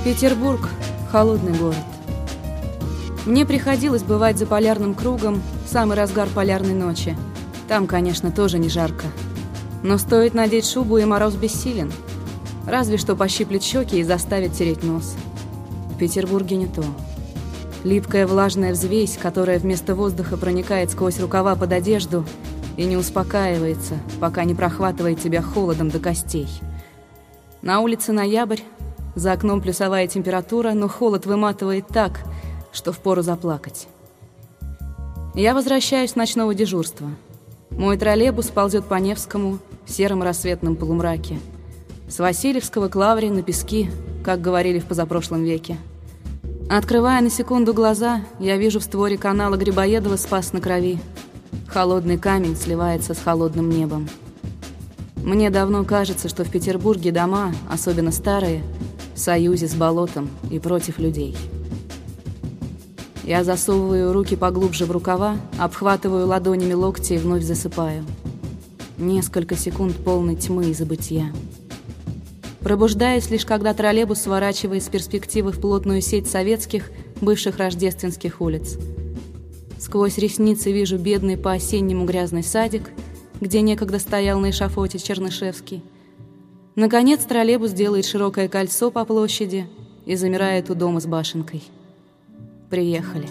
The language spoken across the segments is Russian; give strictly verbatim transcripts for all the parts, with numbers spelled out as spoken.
Петербург – холодный город. Мне приходилось бывать за полярным кругом в самый разгар полярной ночи. Там, конечно, тоже не жарко. Но стоит надеть шубу, и мороз бессилен. Разве что пощиплет щеки и заставит тереть нос. В Петербурге не то. Липкая влажная взвесь, которая вместо воздуха проникает сквозь рукава под одежду и не успокаивается, пока не прохватывает тебя холодом до костей. На улице ноябрь, за окном плюсовая температура, но холод выматывает так, что впору заплакать. Я возвращаюсь с ночного дежурства. Мой троллейбус ползет по Невскому в сером рассветном полумраке. С Васильевского к Лавре на пески, как говорили в позапрошлом веке. Открывая на секунду глаза, я вижу в створе канала Грибоедова «Спас на крови». Холодный камень сливается с холодным небом. Мне давно кажется, что в Петербурге дома, особенно старые, в союзе с болотом и против людей. Я засовываю руки поглубже в рукава, обхватываю ладонями локти и вновь засыпаю. Несколько секунд полной тьмы и забытья. Пробуждаюсь лишь когда троллейбус сворачивает с перспективы в плотную сеть советских, бывших рождественских улиц. Сквозь ресницы вижу бедный по-осеннему грязный садик, где некогда стоял на эшафоте Чернышевский. Наконец троллейбус делает широкое кольцо по площади и замирает у дома с башенкой. Приехали.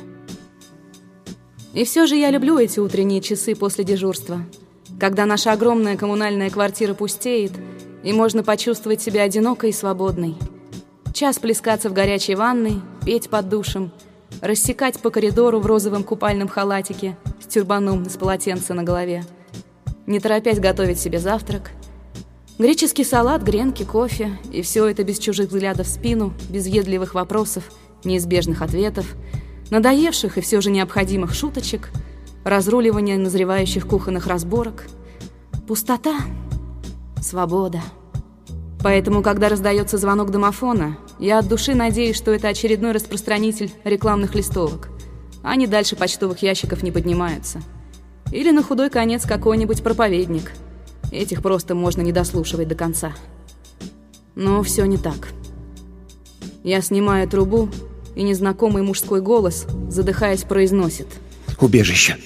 И все же я люблю эти утренние часы после дежурства, когда наша огромная коммунальная квартира пустеет, и можно почувствовать себя одинокой и свободной. Час плескаться в горячей ванной, петь под душем, рассекать по коридору в розовом купальном халатике с тюрбаном из полотенца на голове, не торопясь готовить себе завтрак. Греческий салат, гренки, кофе, и все это без чужих взглядов в спину, без въедливых вопросов, неизбежных ответов, надоевших и все же необходимых шуточек, разруливания назревающих кухонных разборок. Пустота, свобода. Поэтому, когда раздается звонок домофона, я от души надеюсь, что это очередной распространитель рекламных листовок. Они дальше почтовых ящиков не поднимаются. Или на худой конец какой-нибудь проповедник. Этих просто можно не дослушивать до конца. Но все не так. Я снимаю трубу, и незнакомый мужской голос, задыхаясь, произносит: «Убежище».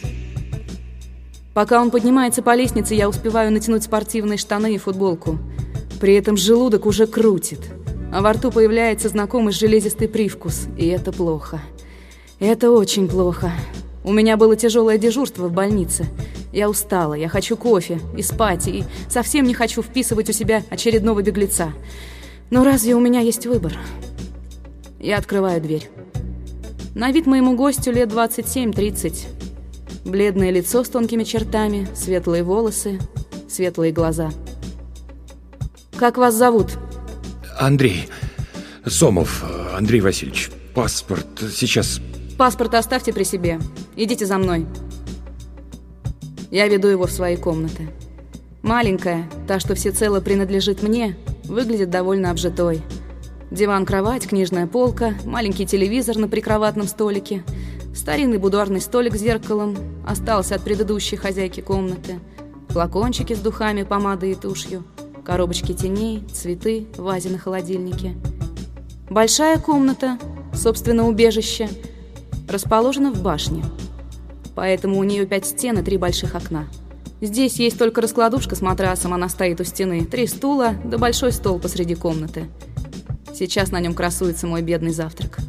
Пока он поднимается по лестнице, я успеваю натянуть спортивные штаны и футболку. При этом желудок уже крутит, а во рту появляется знакомый железистый привкус, и это плохо. Это очень плохо. У меня было тяжелое дежурство в больнице. Я устала, я хочу кофе и спать, и совсем не хочу вписывать у себя очередного беглеца. Но разве у меня есть выбор? Я открываю дверь. На вид моему гостю лет двадцать семь-тридцать. Бледное лицо с тонкими чертами, светлые волосы, светлые глаза. «Как вас зовут?» Андрей. Сомов Андрей Васильевич. Паспорт сейчас... Паспорт оставьте при себе. Идите за мной. Я веду его в свои комнаты. Маленькая, та, что всецело принадлежит мне, выглядит довольно обжитой. Диван-кровать, книжная полка, маленький телевизор на прикроватном столике, старинный будуарный столик с зеркалом, остался от предыдущей хозяйки комнаты, флакончики с духами, помадой и тушью, коробочки теней, цветы в вазе на холодильнике. Большая комната, собственно, убежище, расположена в башне, поэтому у нее пять стен и три больших окна. Здесь есть только раскладушка с матрасом, она стоит у стены, три стула да большой стол посреди комнаты. Сейчас на нем красуется мой бедный завтрак.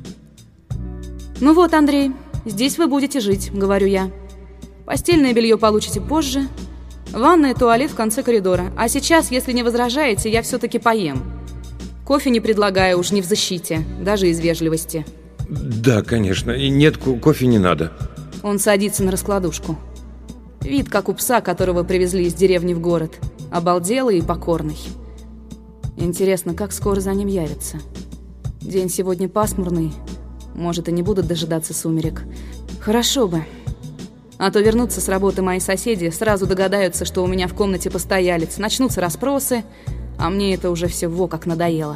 «Ну вот, Андрей, здесь вы будете жить», — говорю я. «Постельное белье получите позже. Ванная и туалет в конце коридора. А сейчас, если не возражаете, я все-таки поем. Кофе не предлагаю, уж не в защите, даже из вежливости». Да, конечно. И нет, кофе не надо. Он садится на раскладушку. Вид, как у пса, которого привезли из деревни в город. Обалделый и покорный. Интересно, как скоро за ним явится. День сегодня пасмурный. Может, и не будут дожидаться сумерек. Хорошо бы. А то вернутся с работы мои соседи, сразу догадаются, что у меня в комнате постоялец. Начнутся расспросы, а мне это уже все во как надоело.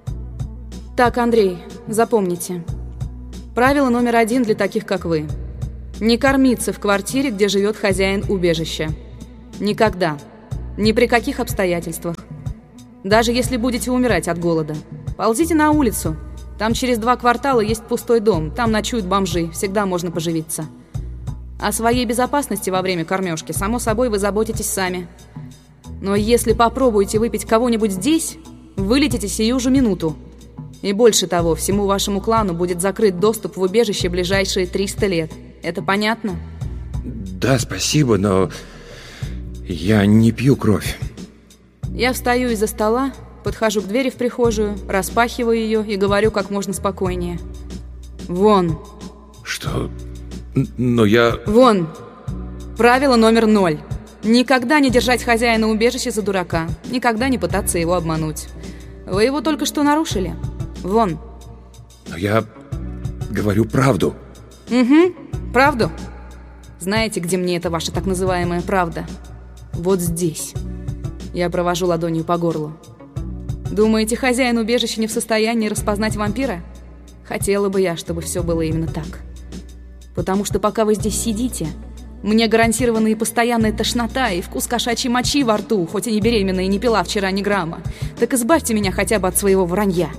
Так, Андрей, запомните. Правило номер один для таких, как вы. Не кормиться в квартире, где живет хозяин убежища. Никогда. Ни при каких обстоятельствах. Даже если будете умирать от голода. Ползите на улицу. Там через два квартала есть пустой дом, там ночуют бомжи, всегда можно поживиться. О своей безопасности во время кормежки, само собой, вы заботитесь сами. Но если попробуете выпить кого-нибудь здесь, вылетите сию же минуту. И больше того, всему вашему клану будет закрыт доступ в убежище ближайшие триста лет. Это понятно? Да, спасибо, но я не пью кровь. Я встаю из-за стола, подхожу к двери в прихожую, распахиваю ее и говорю как можно спокойнее. Вон. Что? Но я... Вон. Правило номер ноль. Никогда не держать хозяина убежища за дурака. Никогда не пытаться его обмануть. Вы его только что нарушили. Вон. Но я говорю правду. Угу, правду. Знаете, где мне эта ваша так называемая правда? Вот здесь. Я провожу ладонью по горлу. Думаете, хозяин убежища не в состоянии распознать вампира? Хотела бы я, чтобы все было именно так. Потому что пока вы здесь сидите, мне гарантирована и постоянная тошнота, и вкус кошачьей мочи во рту, хоть и не беременна, и не пила вчера ни грамма. Так избавьте меня хотя бы от своего вранья.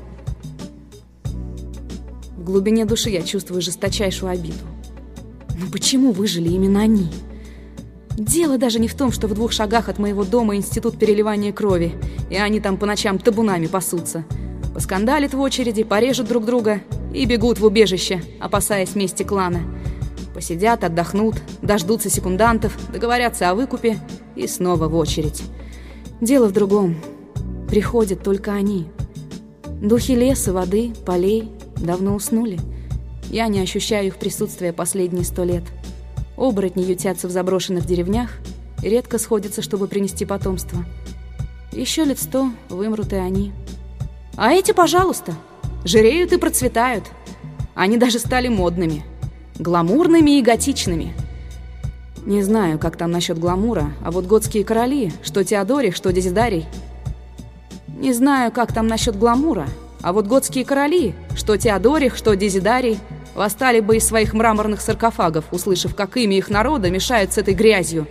В глубине души я чувствую жесточайшую обиду. Но почему выжили именно они? Дело даже не в том, что в двух шагах от моего дома институт переливания крови, и они там по ночам табунами пасутся. Поскандалят в очереди, порежут друг друга и бегут в убежище, опасаясь мести клана. Посидят, отдохнут, дождутся секундантов, договорятся о выкупе и снова в очередь. Дело в другом. Приходят только они. Духи леса, воды, полей давно уснули. Я не ощущаю их присутствия последние сто лет. Оборотни ютятся в заброшенных деревнях и редко сходятся, чтобы принести потомство. Еще лет сто вымрут и они. А эти, пожалуйста, жиреют и процветают. Они даже стали модными, гламурными и готичными. Не знаю, как там насчет гламура, а вот готские короли, что Теодорих, что Дезидарий. Не знаю, как там насчет гламура, а вот готские короли, что Теодорих, что Дезидарий, восстали бы из своих мраморных саркофагов, услышав, как имя их народа мешают с этой грязью.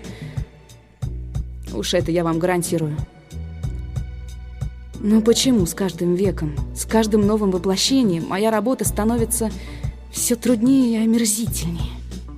Уж это я вам гарантирую. Но почему с каждым веком, с каждым новым воплощением моя работа становится все труднее и омерзительнее?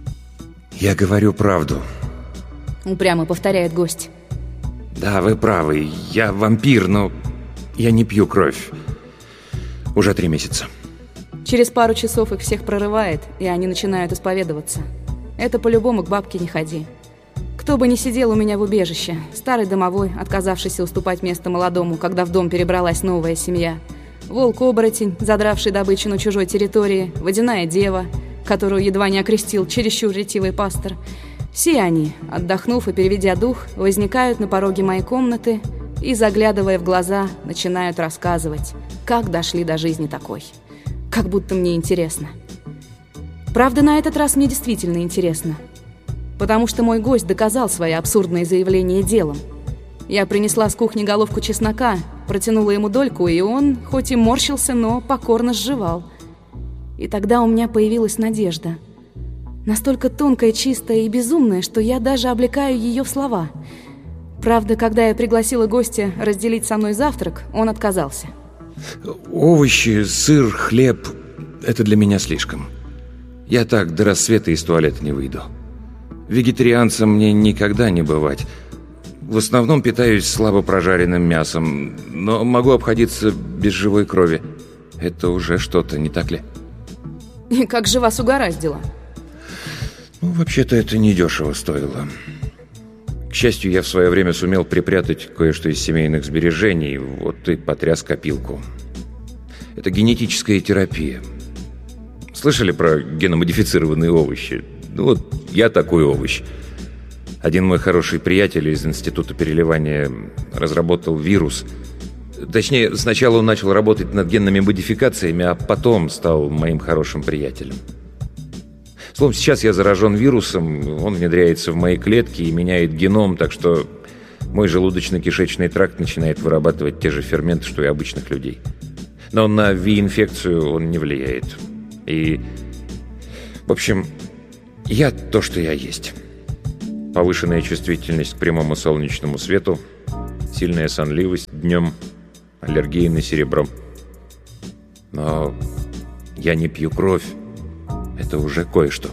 Я говорю правду. Упрямо повторяет гость. Да, вы правы. Я вампир, но я не пью кровь. Уже три месяца. Через пару часов их всех прорывает, и они начинают исповедоваться. Это по-любому к бабке не ходи. Кто бы ни сидел у меня в убежище, старый домовой, отказавшийся уступать место молодому, когда в дом перебралась новая семья, волк-оборотень, задравший добычу на чужой территории, водяная дева, которую едва не окрестил чересчур ретивый пастор. Все они, отдохнув и переведя дух, возникают на пороге моей комнаты и, заглядывая в глаза, начинают рассказывать, как дошли до жизни такой. Как будто мне интересно. Правда, на этот раз мне действительно интересно. Потому что мой гость доказал свои абсурдные заявления делом. Я принесла с кухни головку чеснока, протянула ему дольку, и он, хоть и морщился, но покорно сживал. И тогда у меня появилась надежда. Настолько тонкая, чистая и безумная, что я даже облекаю ее в слова. Правда, когда я пригласила гостя разделить со мной завтрак, он отказался. Овощи, сыр, хлеб – это для меня слишком. Я так до рассвета из туалета не выйду. Вегетарианцем мне никогда не бывать. В основном питаюсь слабо прожаренным мясом, но могу обходиться без живой крови. Это уже что-то, не так ли? И как же вас угораздило? Ну, вообще-то это недешево стоило. К счастью, я в свое время сумел припрятать кое-что из семейных сбережений, вот и потряс копилку. Это генетическая терапия. Слышали про геномодифицированные овощи? Ну вот, я такой овощ. Один мой хороший приятель из Института переливания разработал вирус. Точнее, сначала он начал работать над генными модификациями, а потом стал моим хорошим приятелем. Словом, сейчас я заражен вирусом, он внедряется в мои клетки и меняет геном, так что мой желудочно-кишечный тракт начинает вырабатывать те же ферменты, что и обычных людей. Но на ВИ-инфекцию он не влияет. И, в общем, я то, что я есть. Повышенная чувствительность к прямому солнечному свету, сильная сонливость днем, аллергия на серебро. Но Я не пью кровь. Это уже кое-что.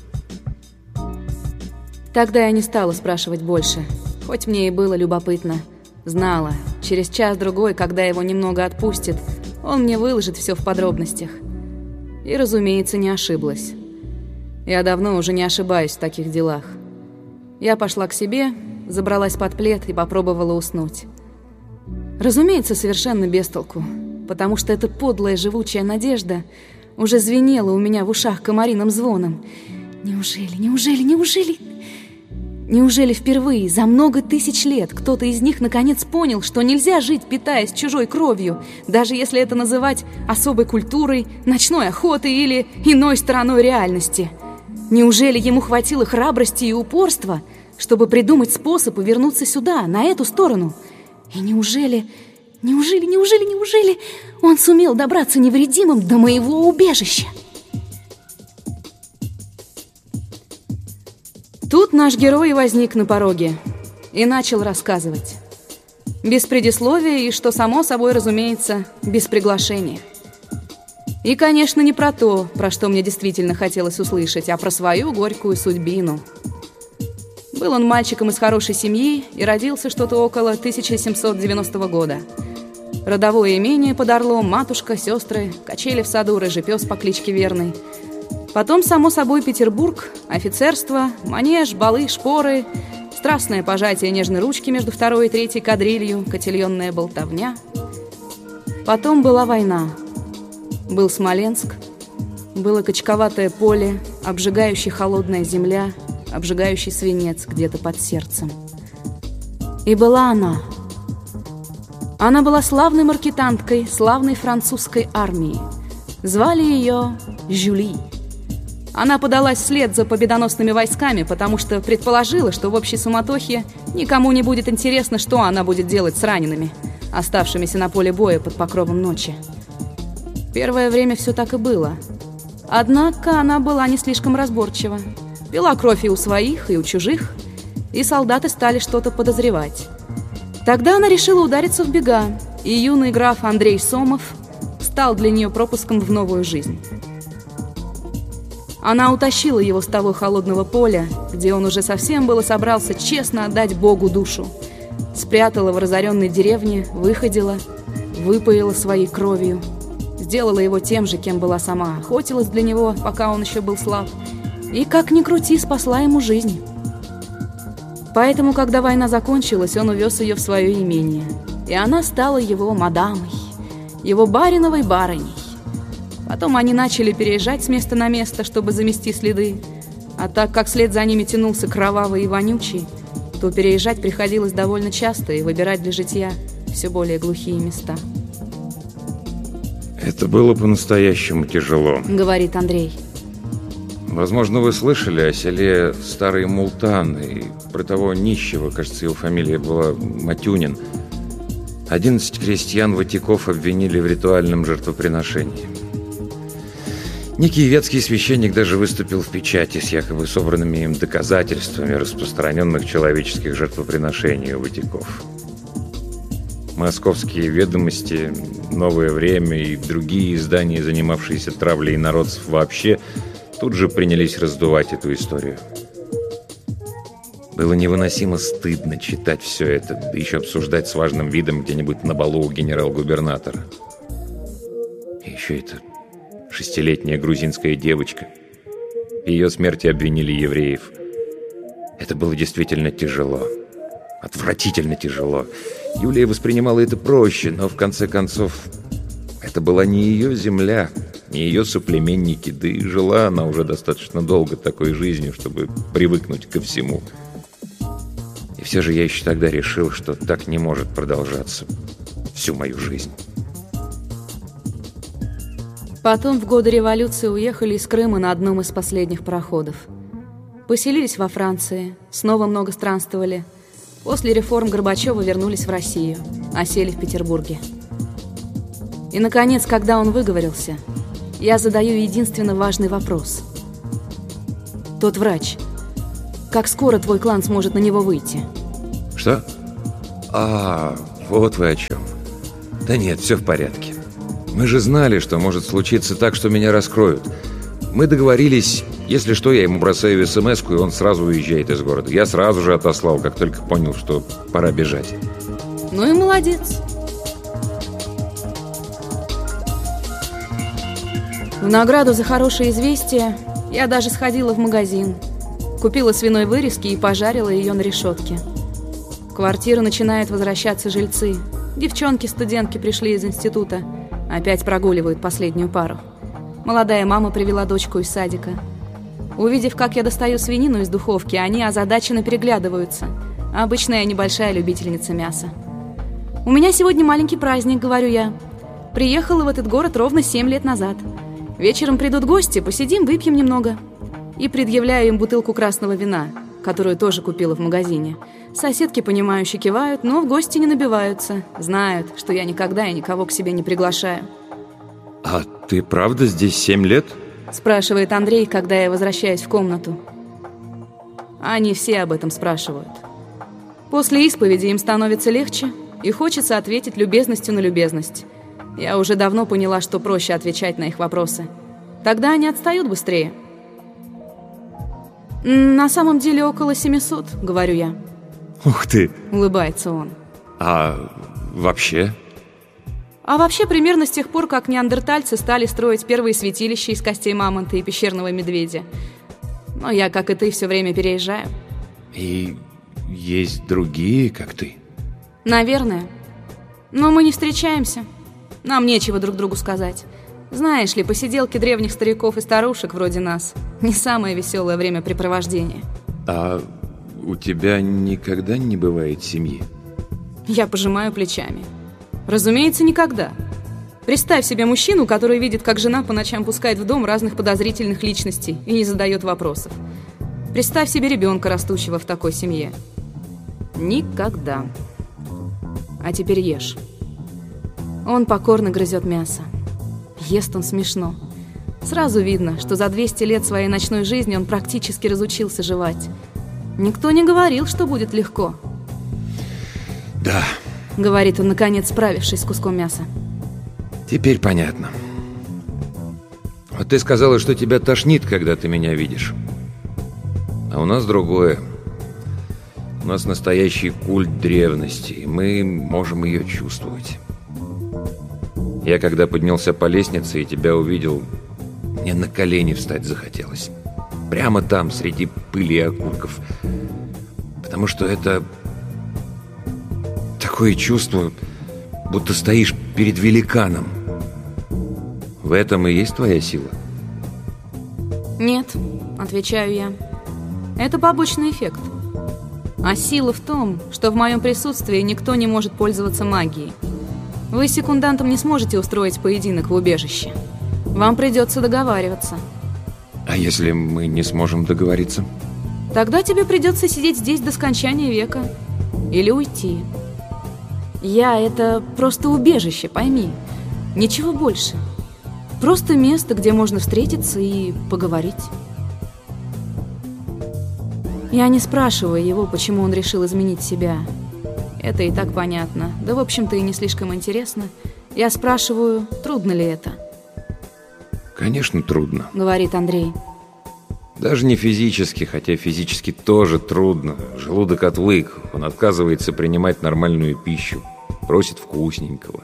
Тогда я не стала спрашивать больше, хоть мне и было любопытно. Знала, через час-другой, когда его немного отпустит, он мне выложит все в подробностях. И, разумеется, не ошиблась. Я давно уже не ошибаюсь в таких делах. Я пошла к себе, забралась под плед и попробовала уснуть. Разумеется, совершенно без толку, потому что эта подлая живучая надежда уже звенела у меня в ушах комариным звоном. Неужели, неужели, неужели... Неужели впервые за много тысяч лет кто-то из них наконец понял, что нельзя жить, питаясь чужой кровью, даже если это называть особой культурой, ночной охотой или иной стороной реальности? Неужели ему хватило храбрости и упорства, чтобы придумать способ вернуться сюда, на эту сторону? И неужели, неужели, неужели, неужели он сумел добраться невредимым до моего убежища? Тут наш герой возник на пороге и начал рассказывать. Без предисловия и, что само собой разумеется, без приглашения. И, конечно, не про то, про что мне действительно хотелось услышать, а про свою горькую судьбину. Был он мальчиком из хорошей семьи и родился что-то около тысяча семьсот девяностого года. Родовое имение под Орлом, матушка, сестры, качели в саду, рыжий пес по кличке Верный. Потом, само собой, Петербург, офицерство, манеж, балы, шпоры, страстное пожатие нежной ручки между второй и третьей кадрилью, котельонная болтовня. Потом была война. Был Смоленск, было качковатое поле, обжигающая холодная земля, обжигающий свинец где-то под сердцем. И была она. Она была славной маркетанткой славной французской армии. Звали ее Жюли. Она подалась вслед за победоносными войсками, потому что предположила, что в общей суматохе никому не будет интересно, что она будет делать с ранеными, оставшимися на поле боя под покровом ночи. Первое время все так и было. Однако она была не слишком разборчива. Пила кровь и у своих, и у чужих, и солдаты стали что-то подозревать. Тогда она решила удариться в бега, и юный граф Андрей Сомов стал для нее пропуском в новую жизнь. Она утащила его с того холодного поля, где он уже совсем было собрался честно отдать Богу душу. Спрятала в разоренной деревне, выходила, выпоила своей кровью, сделала его тем же, кем была сама, охотилась для него, пока он еще был слаб, и, как ни крути, спасла ему жизнь. Поэтому, когда война закончилась, он увез ее в свое имение, и она стала его мадамой, его бариновой барыней. Потом они начали переезжать с места на место, чтобы замести следы. А так как след за ними тянулся кровавый и вонючий, то переезжать приходилось довольно часто и выбирать для житья все более глухие места. Это было по-настоящему тяжело, говорит Андрей. Возможно, вы слышали о селе Старый Мултан и про того нищего, кажется, его фамилия была Матюнин. Одиннадцать крестьян-ватиков обвинили в ритуальном жертвоприношении. Некий ветский священник даже выступил в печати с якобы собранными им доказательствами распространенных человеческих жертвоприношений у ватиков. Московские ведомости, «Новое время» и другие издания, занимавшиеся травлей народцев вообще, тут же принялись раздувать эту историю. Было невыносимо стыдно читать все это, да еще обсуждать с важным видом где-нибудь на балу у генерал-губернатора. И еще это шестилетняя грузинская девочка. В ее смерти обвинили евреев. Это было действительно тяжело. Отвратительно тяжело. Юлия воспринимала это проще, но в конце концов это была не ее земля, не ее соплеменники, да и жила она уже достаточно долго такой жизнью, чтобы привыкнуть ко всему. И все же я еще тогда решил, что так не может продолжаться всю мою жизнь. Потом в годы революции уехали из Крыма на одном из последних пароходов. Поселились во Франции, снова много странствовали. После реформ Горбачева вернулись в Россию, а сели в Петербурге. И, наконец, когда он выговорился, я задаю единственно важный вопрос. Тот врач, как скоро твой клан сможет на него выйти? Что? А, вот вы о чем. Да нет, все в порядке. Мы же знали, что может случиться так, что меня раскроют. Мы договорились, если что, я ему бросаю смс-ку, и он сразу уезжает из города. Я сразу же отослал, как только понял, что пора бежать. Ну и молодец. В награду за хорошее известие я даже сходила в магазин. Купила свиной вырезки и пожарила ее на решетке. В квартиру начинают возвращаться жильцы. Девчонки-студентки пришли из института. Опять прогуливают последнюю пару. Молодая мама привела дочку из садика. Увидев, как я достаю свинину из духовки, они озадаченно переглядываются. Обычно я небольшая любительница мяса. «У меня сегодня маленький праздник», — говорю я. «Приехала в этот город ровно семь лет назад. Вечером придут гости, посидим, выпьем немного». И предъявляю им бутылку красного вина, которую тоже купила в магазине. Соседки, понимающе кивают, но в гости не набиваются. Знают, что я никогда и никого к себе не приглашаю. «А ты правда здесь семь лет?» — спрашивает Андрей, когда я возвращаюсь в комнату. Они все об этом спрашивают. После исповеди им становится легче, и хочется ответить любезностью на любезность. Я уже давно поняла, что проще отвечать на их вопросы. Тогда они отстают быстрее. «На самом деле около семисот», — говорю я. «Ух ты!» — улыбается он. «А вообще?» А вообще, примерно с тех пор, как неандертальцы стали строить первые святилища из костей мамонта и пещерного медведя. Но я, как и ты, все время переезжаю. И есть другие, как ты? Наверное. Но мы не встречаемся. Нам нечего друг другу сказать. Знаешь ли, посиделки древних стариков и старушек вроде нас не самое веселое времяпрепровождение. А у тебя никогда не бывает семьи? Я пожимаю плечами. Разумеется, никогда. Представь себе мужчину, который видит, как жена по ночам пускает в дом разных подозрительных личностей и не задает вопросов. Представь себе ребенка, растущего в такой семье. Никогда. А теперь ешь. Он покорно грызет мясо. Ест он смешно. Сразу видно, что за двести лет своей ночной жизни он практически разучился жевать. Никто не говорил, что будет легко. Да. Говорит он, наконец, справившись с куском мяса. Теперь понятно. Вот ты сказала, что тебя тошнит, когда ты меня видишь. А у нас другое. У нас настоящий культ древности, и мы можем ее чувствовать. Я, когда поднялся по лестнице и тебя увидел, мне на колени встать захотелось. Прямо там, среди пыли и окурков. Потому что это... такое чувство, будто стоишь перед великаном. В этом и есть твоя сила? Нет, отвечаю я. Это побочный эффект. А сила в том, что в моем присутствии никто не может пользоваться магией. Вы с секундантом не сможете устроить поединок в убежище. Вам придется договариваться. А если мы не сможем договориться? Тогда тебе придется сидеть здесь до скончания века. Или уйти. Я — это просто убежище, пойми. Ничего больше. Просто место, где можно встретиться и поговорить. Я не спрашиваю его, почему он решил изменить себя. Это и так понятно. Да, в общем-то, и не слишком интересно. Я спрашиваю, трудно ли это? Конечно, трудно, говорит Андрей. Даже не физически, хотя физически тоже трудно. Желудок отвык, он отказывается принимать нормальную пищу, просит вкусненького.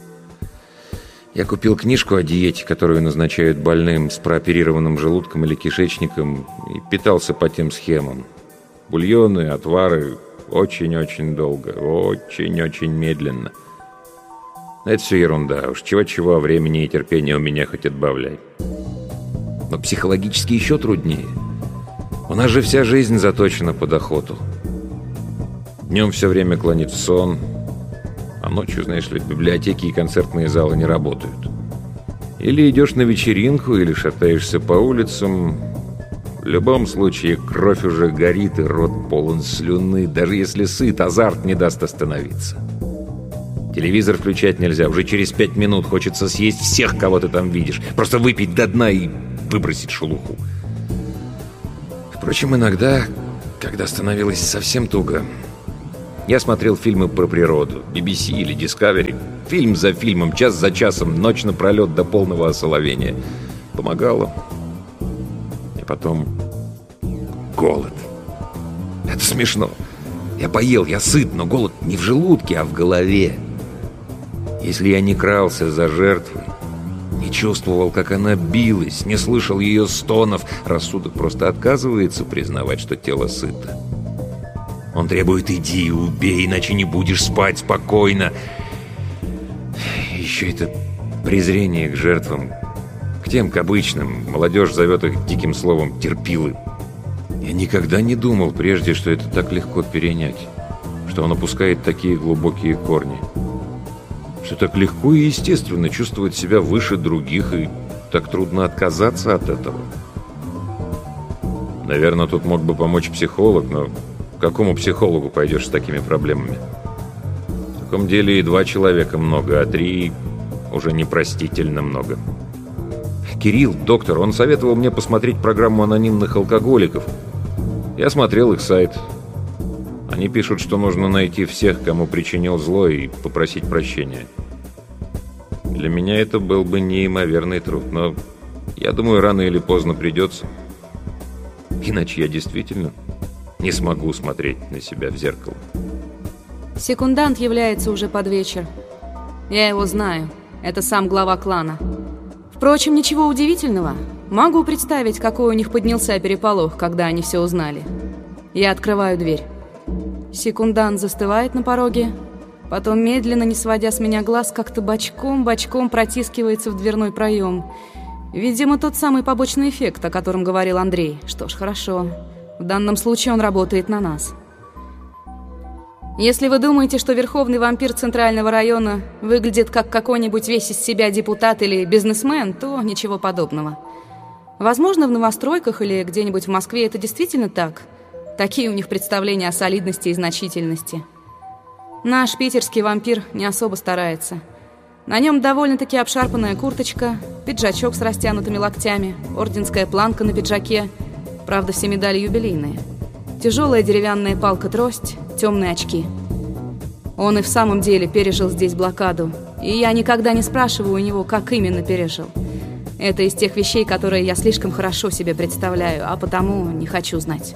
Я купил книжку о диете, которую назначают больным с прооперированным желудком или кишечником, и питался по тем схемам. Бульоны, отвары, очень-очень долго, очень-очень медленно. Это все ерунда, уж чего-чего, времени и терпения у меня хоть отбавляй. Но психологически еще труднее. У нас же вся жизнь заточена под охоту. Днем все время клонит в сон, а ночью, знаешь ли, библиотеки и концертные залы не работают. Или идешь на вечеринку, или шатаешься по улицам. В любом случае, кровь уже горит, и рот полон слюны. Даже если сыт, азарт не даст остановиться. Телевизор включать нельзя. Уже через пять минут хочется съесть всех, кого ты там видишь. Просто выпить до дна и выбросить шелуху. Впрочем, иногда, когда становилось совсем туго, Я смотрел фильмы про природу, би би си или Discovery. Фильм за фильмом, час за часом, ночь напролет до полного осоловения. Помогало. И потом голод. Это смешно. Я поел, я сыт, но голод не в желудке, а в голове. Если я не крался за жертвой, не чувствовал, как она билась, не слышал ее стонов, рассудок просто отказывается признавать, что тело сыто. Он требует: иди, убей, иначе не будешь спать спокойно. Еще это презрение к жертвам, к тем, к обычным. Молодежь зовет их диким словом терпилы. Я никогда не думал прежде, что это так легко перенять, что он опускает такие глубокие корни, что так легко и естественно чувствовать себя выше других, и так трудно отказаться от этого. Наверное, тут мог бы помочь психолог, но к какому психологу пойдешь с такими проблемами? В таком деле и два человека много, а три уже непростительно много. Кирилл, доктор, он советовал мне посмотреть программу анонимных алкоголиков. Я смотрел их сайт. Они пишут, что нужно найти всех, кому причинил зло, и попросить прощения. Для меня это был бы неимоверный труд, но я думаю, рано или поздно придется. Иначе я действительно не смогу смотреть на себя в зеркало. Секундант является уже под вечер. Я его знаю. Это сам глава клана. Впрочем, ничего удивительного. Могу представить, какой у них поднялся переполох, когда они все узнали. Я открываю дверь. Секундант застывает на пороге, потом, медленно, не сводя с меня глаз, как-то бочком-бочком протискивается в дверной проем. Видимо, тот самый побочный эффект, о котором говорил Андрей. Что ж, хорошо. В данном случае он работает на нас. Если вы думаете, что верховный вампир Центрального района выглядит как какой-нибудь весь из себя депутат или бизнесмен, то ничего подобного. Возможно, в новостройках или где-нибудь в Москве это действительно так. Такие у них представления о солидности и значительности. Наш питерский вампир не особо старается. На нем довольно-таки обшарпанная курточка, пиджачок с растянутыми локтями, орденская планка на пиджаке, правда, все медали юбилейные, тяжелая деревянная палка-трость, темные очки. Он и в самом деле пережил здесь блокаду, и я никогда не спрашиваю у него, как именно пережил. Это из тех вещей, которые я слишком хорошо себе представляю, а потому не хочу знать.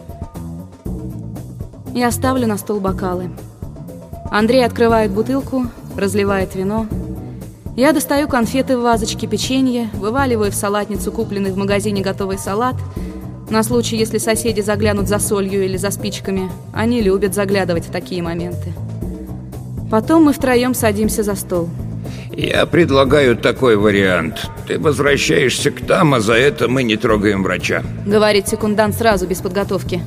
Я ставлю на стол бокалы. Андрей открывает бутылку, разливает вино. Я достаю конфеты в вазочке, печенье, вываливаю в салатницу купленный в магазине готовый салат. На случай, если соседи заглянут за солью или за спичками. Они любят заглядывать в такие моменты. Потом мы втроем садимся за стол. Я предлагаю такой вариант. Ты возвращаешься к там, а за это мы не трогаем врача. Говорит секундант сразу, без подготовки.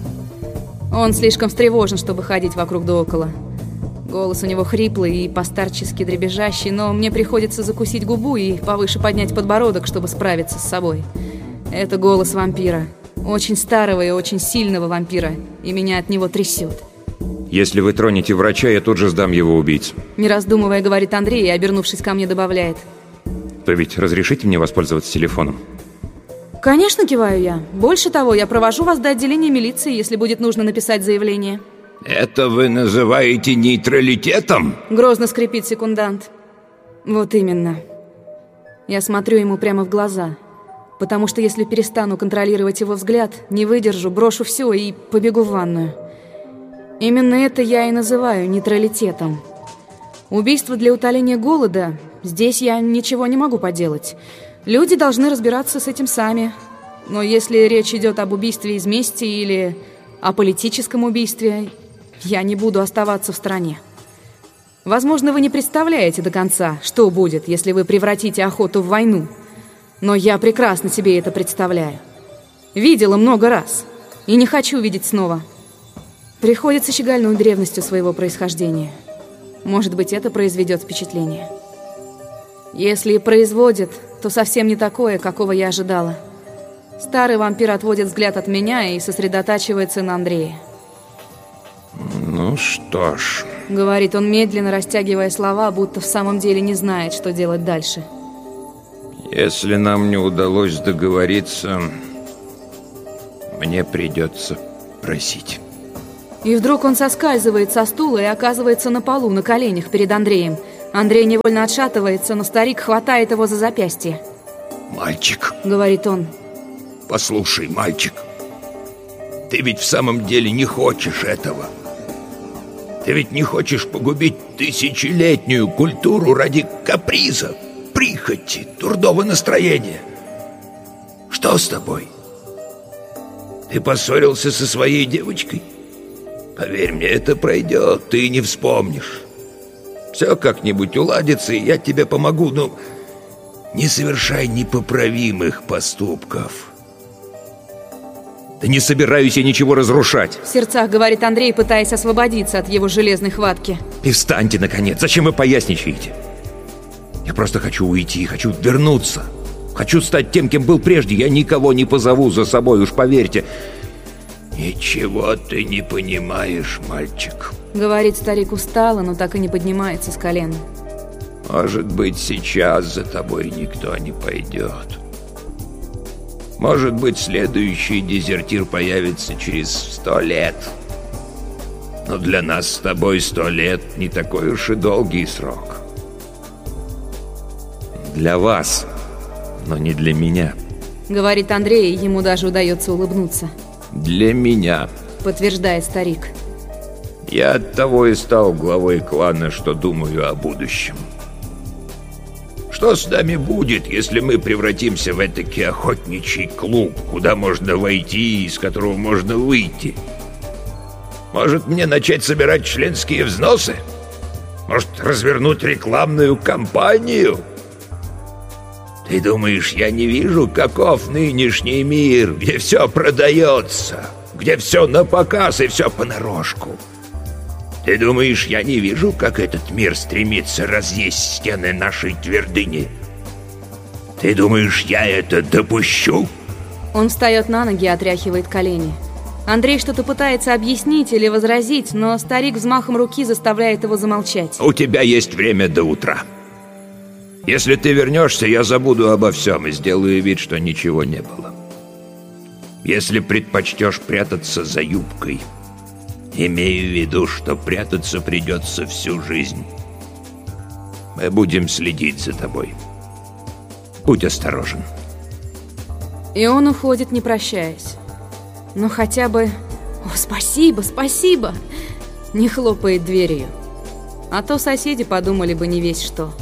Он слишком встревожен, чтобы ходить вокруг да около. Голос у него хриплый и постарчески дребезжащий, но мне приходится закусить губу и повыше поднять подбородок, чтобы справиться с собой. Это голос вампира. Очень старого и очень сильного вампира, и меня от него трясет. Если вы тронете врача, я тут же сдам его убийц. Не раздумывая, говорит Андрей, и, обернувшись ко мне, добавляет. То ведь разрешите мне воспользоваться телефоном? Конечно, киваю я. Больше того, я провожу вас до отделения милиции, если будет нужно написать заявление. Это вы называете нейтралитетом? Грозно скрипит секундант. Вот именно. Я смотрю ему прямо в глаза. Потому что если перестану контролировать его взгляд, не выдержу, брошу все и побегу в ванную. Именно это я и называю нейтралитетом. Убийство для утоления голода, здесь я ничего не могу поделать. Люди должны разбираться с этим сами. Но если речь идет об убийстве из мести или о политическом убийстве, я не буду оставаться в стороне. Возможно, вы не представляете до конца, что будет, если вы превратите охоту в войну. Но я прекрасно себе это представляю. Видела много раз. И не хочу видеть снова. Приходится щегольнуть древностью своего происхождения. Может быть, это произведет впечатление. Если и производит, то совсем не такое, какого я ожидала. Старый вампир отводит взгляд от меня и сосредотачивается на Андрее. Ну что ж, говорит он, медленно растягивая слова, будто в самом деле не знает, что делать дальше. Если нам не удалось договориться, мне придется просить. И вдруг он соскальзывает со стула и оказывается на полу, на коленях перед Андреем. Андрей невольно отшатывается, но старик хватает его за запястье. «Мальчик», — говорит он, — «послушай, мальчик, ты ведь в самом деле не хочешь этого. Ты ведь не хочешь погубить тысячелетнюю культуру ради каприза, прихоти, дурного настроения. Что с тобой? Ты поссорился со своей девочкой? Поверь мне, это пройдет, ты не вспомнишь. Все как-нибудь уладится, и я тебе помогу, но не совершай непоправимых поступков». Да не собираюсь я ничего разрушать. В сердцах говорит Андрей, пытаясь освободиться от его железной хватки. И встаньте, наконец. Зачем вы поясничаете? Я просто хочу уйти, хочу вернуться. Хочу стать тем, кем был прежде. Я никого не позову за собой, уж поверьте. «Ничего ты не понимаешь, мальчик», — говорит старик устало, но так и не поднимается с колен. «Может быть, сейчас за тобой никто не пойдет. Может быть, следующий дезертир появится через сто лет. Но для нас с тобой сто лет не такой уж и долгий срок». «Для вас, но не для меня», — говорит Андрей, и ему даже удается улыбнуться. «Для меня», — подтверждает старик. «Я оттого и стал главой клана, что думаю о будущем. Что с нами будет, если мы превратимся в этакий охотничий клуб, куда можно войти и из которого можно выйти? Может, мне начать собирать членские взносы? Может, развернуть рекламную кампанию? Ты думаешь, я не вижу, каков нынешний мир, где все продается, где все на показ и все понарошку? Ты думаешь, я не вижу, как этот мир стремится разъесть стены нашей твердыни? Ты думаешь, я это допущу?» Он встает на ноги и отряхивает колени. Андрей что-то пытается объяснить или возразить, но старик взмахом руки заставляет его замолчать. «У тебя есть время до утра. Если ты вернешься, я забуду обо всем и сделаю вид, что ничего не было. Если предпочтешь прятаться за юбкой, имею в виду, что прятаться придется всю жизнь. Мы будем следить за тобой. Будь осторожен». И он уходит, не прощаясь. Но хотя бы... О, спасибо, спасибо! Не хлопает дверью. А то соседи подумали бы не весь что.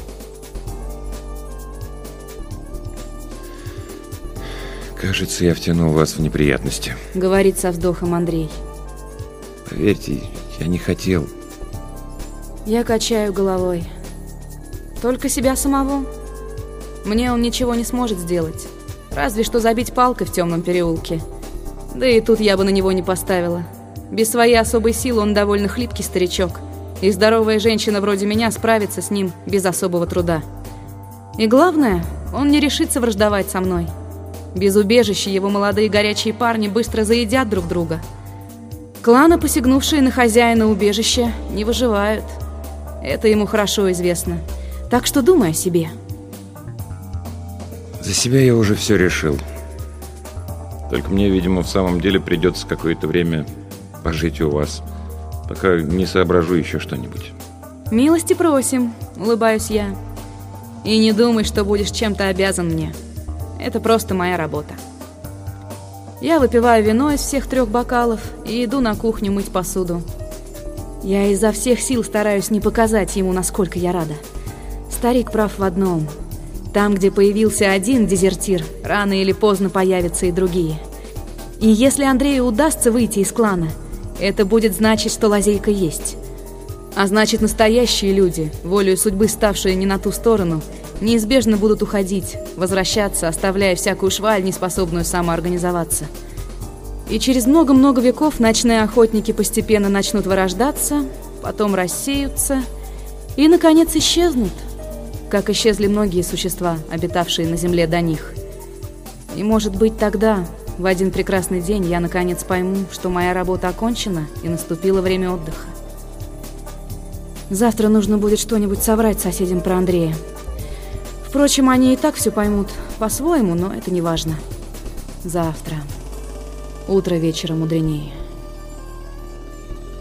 «Кажется, я втянул вас в неприятности», — говорит со вздохом Андрей. «Поверьте, я не хотел». Я качаю головой. Только себя самого. Мне он ничего не сможет сделать. Разве что забить палкой в темном переулке. Да и тут я бы на него не поставила. Без своей особой силы он довольно хлипкий старичок. И здоровая женщина вроде меня справится с ним без особого труда. И главное, он не решится враждовать со мной. Без убежища его молодые горячие парни быстро заедят друг друга. Кланы, посягнувшие на хозяина убежища, не выживают. Это ему хорошо известно. Так что думай о себе. За себя я уже все решил. Только мне, видимо, в самом деле придется какое-то время пожить у вас, пока не соображу еще что-нибудь. Милости просим, улыбаюсь я. И не думай, что будешь чем-то обязан мне. Это просто моя работа. Я выпиваю вино из всех трех бокалов и иду на кухню мыть посуду. Я изо всех сил стараюсь не показать ему, насколько я рада. Старик прав в одном. Там, где появился один дезертир, рано или поздно появятся и другие. И если Андрею удастся выйти из клана, это будет значить, что лазейка есть. А значит, настоящие люди, волею судьбы ставшие не на ту сторону, неизбежно будут уходить, возвращаться, оставляя всякую шваль, неспособную самоорганизоваться. И через много-много веков ночные охотники постепенно начнут вырождаться, потом рассеются и, наконец, исчезнут, как исчезли многие существа, обитавшие на земле до них. И, может быть, тогда, в один прекрасный день, я, наконец, пойму, что моя работа окончена и наступило время отдыха. Завтра нужно будет что-нибудь соврать соседям про Андрея. Впрочем, они и так все поймут по-своему, но это не важно. Завтра. Утро вечера мудренее.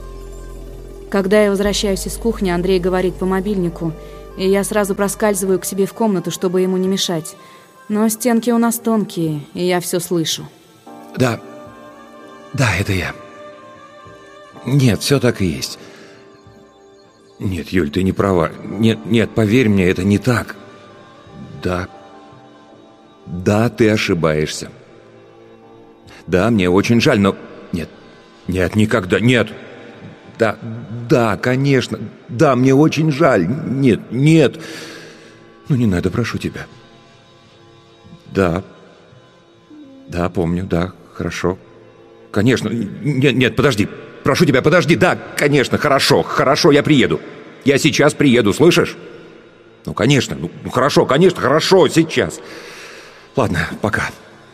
Когда я возвращаюсь из кухни, Андрей говорит по мобильнику, и я сразу проскальзываю к себе в комнату, чтобы ему не мешать. Но стенки у нас тонкие, и я все слышу. Да, да, это я. Нет, все так и есть. Нет, Юль, ты не права. Нет, нет, поверь мне, это не так. Да. Да, ты ошибаешься. Да, мне очень жаль, но... Нет, нет, никогда, нет. Да, да, конечно. Да, мне очень жаль. Нет, нет. Ну, не надо, прошу тебя. Да. Да, помню, да, хорошо. Конечно. Нет, нет, подожди. Прошу тебя, подожди. Да, конечно, хорошо, хорошо, я приеду. Я сейчас приеду, слышишь? Ну, конечно, ну, ну хорошо, конечно, хорошо, сейчас. Ладно, пока.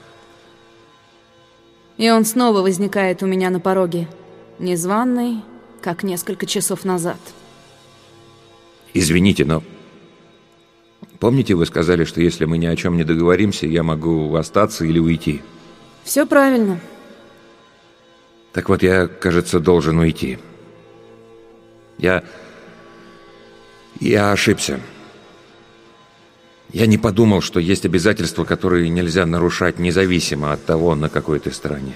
И он снова возникает у меня на пороге. Незваный, как несколько часов назад. Извините, но... Помните, вы сказали, что если мы ни о чем не договоримся, я могу остаться или уйти? Все правильно. Так вот, я, кажется, должен уйти. Я... Я ошибся. Я не подумал, что есть обязательства, которые нельзя нарушать независимо от того, на какой ты стороне.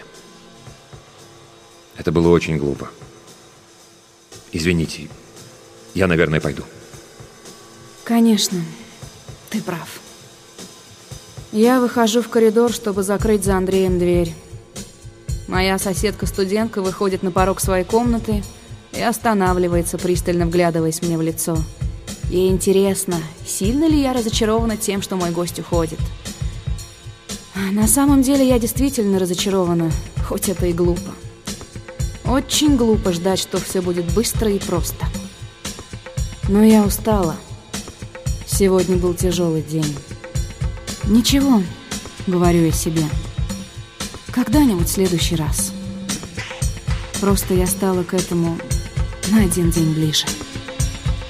Это было очень глупо. Извините. Я, наверное, пойду. Конечно. Ты прав. Я выхожу в коридор, чтобы закрыть за Андреем дверь. Моя соседка-студентка выходит на порог своей комнаты и останавливается, пристально вглядываясь мне в лицо. Ей интересно, сильно ли я разочарована тем, что мой гость уходит. На самом деле я действительно разочарована, хоть это и глупо. Очень глупо ждать, что все будет быстро и просто. Но я устала. Сегодня был тяжелый день. Ничего, говорю я себе. Когда-нибудь в следующий раз. Просто я стала к этому на один день ближе.